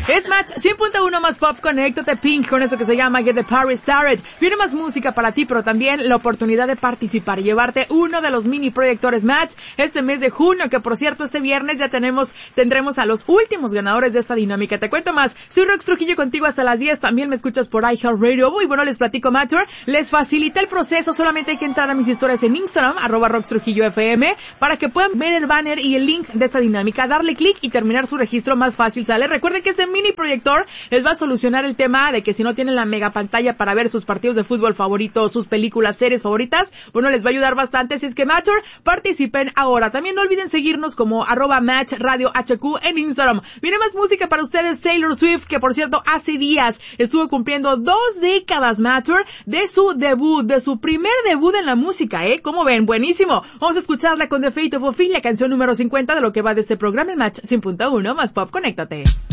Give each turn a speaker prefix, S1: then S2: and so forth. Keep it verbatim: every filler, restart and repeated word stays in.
S1: Es Match cien punto uno más pop, conéctate Pink con eso que se llama Get the Party Started. Viene más música para ti, pero también la oportunidad de participar y llevarte uno de los mini proyectores Match este mes de junio, que por cierto este viernes ya tenemos, tendremos a los últimos ganadores de esta dinámica. Te cuento más. Soy Rox Trujillo contigo hasta las diez. También me escuchas por iHeartRadio. Muy bueno, les platico Matter. Les facilita el proceso. Solamente hay que entrar a mis historias en Instagram, arroba Rox Trujillo F M, para que puedan ver el banner y el link de esta dinámica, darle clic y terminar su registro más fácil, ¿sale? Recuerden que este mini proyector les va a solucionar el tema de que si no tienen la mega pantalla para ver sus partidos de fútbol favoritos, sus películas, series favoritas, bueno, les va a ayudar bastante. Si es que Matter, participen ahora. También no olviden seguirnos como arroba Match Radio H Q en Instagram. Viene más música para ustedes. Taylor Swift, que por cierto hace días estuvo cumpliendo dos décadas Matter de su debut, de su primer debut en la música, ¿eh? ¿Cómo ven? Buenísimo. Vamos a escucharla con The Fate of Ophelia, canción número cincuenta de lo que va de este programa en Match cien punto uno más pop. Conéctate.